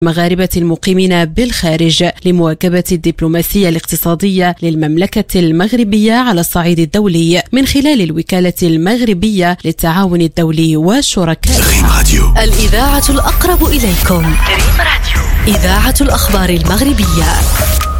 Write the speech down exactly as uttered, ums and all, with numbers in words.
المغاربة المقيمين بالخارج لمواكبة الدبلوماسية الاقتصادية للمملكة المغربية على الصعيد الدولي من خلال الوكالة المغربية للتعاون الدولي والشركاء. الإذاعة الأقرب إليكم. إذاعة الأخبار المغربية.